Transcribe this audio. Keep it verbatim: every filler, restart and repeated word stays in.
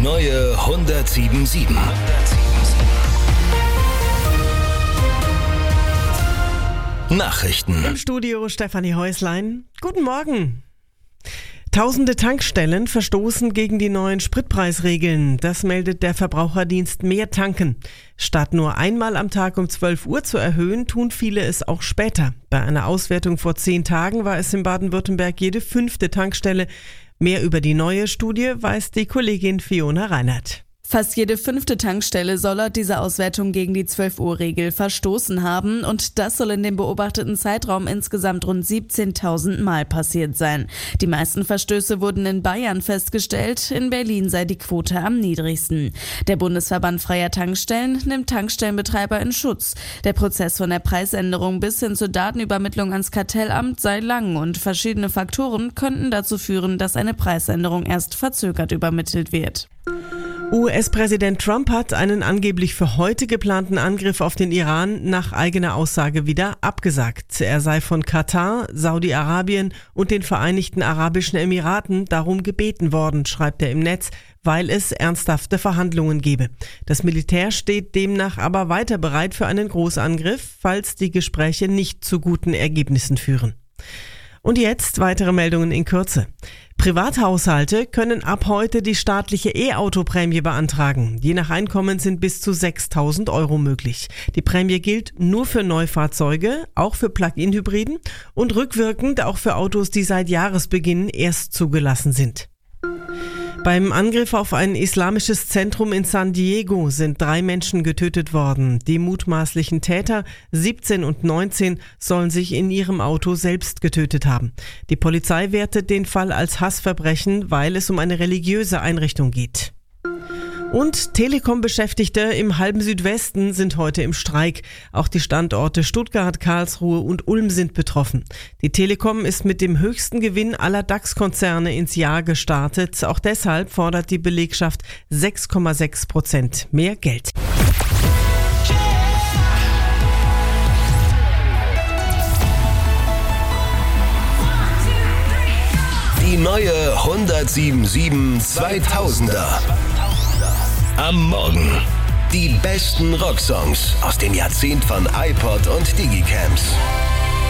neue hundertsieben sieben. Nachrichten. Im Studio Stefanie Häuslein. Guten Morgen. Tausende Tankstellen verstoßen gegen die neuen Spritpreisregeln. Das meldet der Verbraucherdienst Mehr Tanken. Statt nur einmal am Tag um zwölf Uhr zu erhöhen, tun viele es auch später. Bei einer Auswertung vor zehn Tagen war es in Baden-Württemberg jede fünfte Tankstelle. Mehr über die neue Studie weiß die Kollegin Fiona Reinhardt. Fast jede fünfte Tankstelle soll laut dieser Auswertung gegen die zwölf Uhr Regel verstoßen haben und das soll in dem beobachteten Zeitraum insgesamt rund siebzehntausend Mal passiert sein. Die meisten Verstöße wurden in Bayern festgestellt, in Berlin sei die Quote am niedrigsten. Der Bundesverband Freier Tankstellen nimmt Tankstellenbetreiber in Schutz. Der Prozess von der Preisänderung bis hin zur Datenübermittlung ans Kartellamt sei lang und verschiedene Faktoren könnten dazu führen, dass eine Preisänderung erst verzögert übermittelt wird. U S-Präsident Trump hat einen angeblich für heute geplanten Angriff auf den Iran nach eigener Aussage wieder abgesagt. Er sei von Katar, Saudi-Arabien und den Vereinigten Arabischen Emiraten darum gebeten worden, schreibt er im Netz, weil es ernsthafte Verhandlungen gebe. Das Militär steht demnach aber weiter bereit für einen Großangriff, falls die Gespräche nicht zu guten Ergebnissen führen. Und jetzt weitere Meldungen in Kürze. Privathaushalte können ab heute die staatliche E-Auto-Prämie beantragen. Je nach Einkommen sind bis zu sechstausend Euro möglich. Die Prämie gilt nur für Neufahrzeuge, auch für Plug-in-Hybriden und rückwirkend auch für Autos, die seit Jahresbeginn erst zugelassen sind. Beim Angriff auf ein islamisches Zentrum in San Diego sind drei Menschen getötet worden. Die mutmaßlichen Täter, siebzehn und neunzehn, sollen sich in ihrem Auto selbst getötet haben. Die Polizei wertet den Fall als Hassverbrechen, weil es um eine religiöse Einrichtung geht. Und Telekom-Beschäftigte im halben Südwesten sind heute im Streik. Auch die Standorte Stuttgart, Karlsruhe und Ulm sind betroffen. Die Telekom ist mit dem höchsten Gewinn aller DAX-Konzerne ins Jahr gestartet. Auch deshalb fordert die Belegschaft sechs Komma sechs Prozent mehr Geld. Die neue hundertsieben sieben zweitausender. Am Morgen. Die besten Rocksongs aus dem Jahrzehnt von iPod und Digicams.